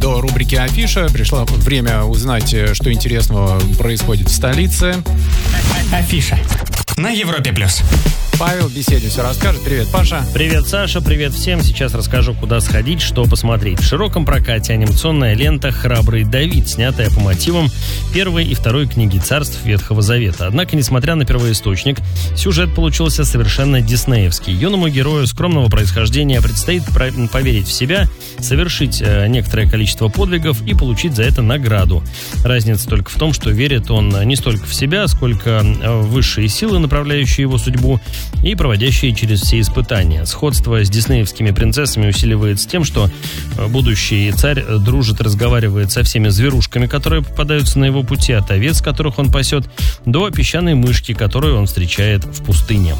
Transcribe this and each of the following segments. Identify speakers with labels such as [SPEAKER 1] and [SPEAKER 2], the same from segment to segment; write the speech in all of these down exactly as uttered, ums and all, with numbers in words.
[SPEAKER 1] до рубрики «Афиша». Пришло время узнать, что интересного происходит в столице.
[SPEAKER 2] Афиша на Европе плюс.
[SPEAKER 1] Павел Беседин все расскажет. Привет, Паша.
[SPEAKER 3] Привет, Саша. Привет всем. Сейчас расскажу, куда сходить, что посмотреть. В широком прокате анимационная лента «Храбрый Давид», снятая по мотивам первой и второй книги царств Ветхого Завета. Однако, несмотря на первоисточник, сюжет получился совершенно диснеевский. Юному герою скромного происхождения предстоит поверить в себя, совершить э, некоторое количество подвигов и получить за это награду. Разница только в том, что верит он не столько в себя, сколько в высшие силы, направляющие его судьбу, и проводящие через все испытания. Сходство с диснеевскими принцессами усиливается тем, что будущий царь дружит и разговаривает со всеми зверушками, которые попадаются на его пути, от овец, которых он пасет, до песчаной мышки, которую он встречает в пустыне.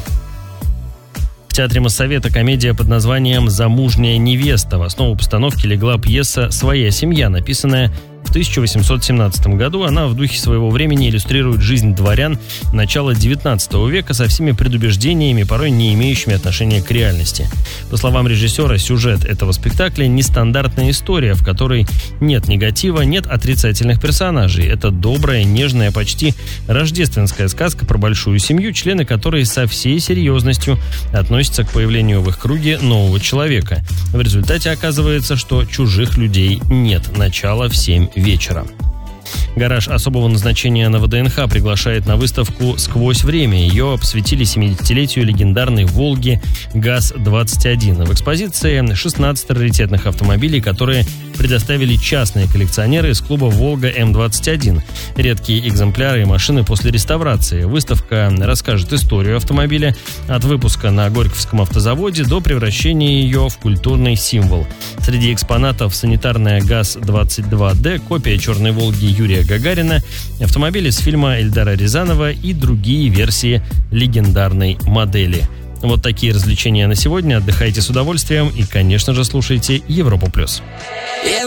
[SPEAKER 3] В Театре Моссовета комедия под названием «Замужняя невеста». В основу постановки легла пьеса «Своя семья», написанная в тысяча восемьсот семнадцатом году. Она в духе своего времени иллюстрирует жизнь дворян начала девятнадцатого века со всеми предубеждениями, порой не имеющими отношения к реальности. По словам режиссера, сюжет этого спектакля – нестандартная история, в которой нет негатива, нет отрицательных персонажей. Это добрая, нежная, почти рождественская сказка про большую семью, члены которой со всей серьезностью относятся к появлению в их круге нового человека. В результате оказывается, что чужих людей нет. Начало в семь вечера. Гараж особого назначения на ВДНХ приглашает на выставку «Сквозь время». Ее посвятили семидесятилетию легендарной «Волги ГАЗ двадцать один». В экспозиции шестнадцать раритетных автомобилей, которые предоставили частные коллекционеры из клуба «Волга М двадцать один». Редкие экземпляры и машины после реставрации. Выставка расскажет историю автомобиля от выпуска на Горьковском автозаводе до превращения ее в культурный символ. Среди экспонатов санитарная ГАЗ двадцать два Д, копия черной «Волги» Юрия Гагарина, автомобили с фильма Эльдара Рязанова и другие версии легендарной модели. Вот такие развлечения на сегодня. Отдыхайте с удовольствием и, конечно же, слушайте Европу+.